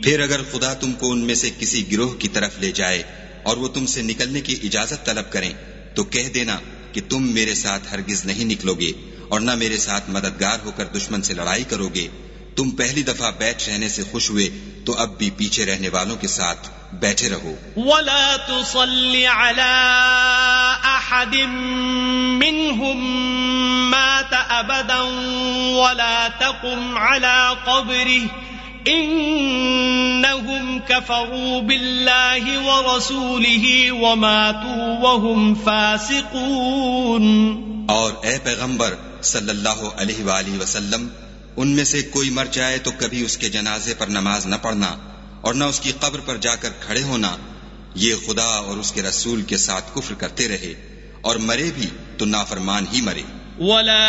फिर अगर खुदा तुमको उनमें से किसी गिरोह की तरफ ले जाए और वो तुमसे निकलने की इजाजत तलब करें तो कह देना कि तुम मेरे साथ हरगिज नहीं निकलोगे और न मेरे साथ मददगार होकर दुश्मन से लड़ाई करोगे। तुम पहली दफा बैठ रहने से खुश हुए तो अब भी पीछे रहने वालों के साथ बैठे रहो। वला तुसल्ली अला अहदिम मिनहुम मात अबदन वला तकुम अला क़ब्रिही इन्नहुम कफ़रू बिल्लाहि व रसूलिही व मातू व हुम फासिकून। और ए पैगंबर सल्लल्लाहु अलैहि वसल्लम, उनमें से कोई मर जाए तो कभी उसके जनाजे पर नमाज न पढ़ना और न उसकी कब्र पर जाकर खड़े होना। ये खुदा और उसके रसूल के साथ कुफ्र करते रहे और मरे भी तो नाफरमान ही मरे।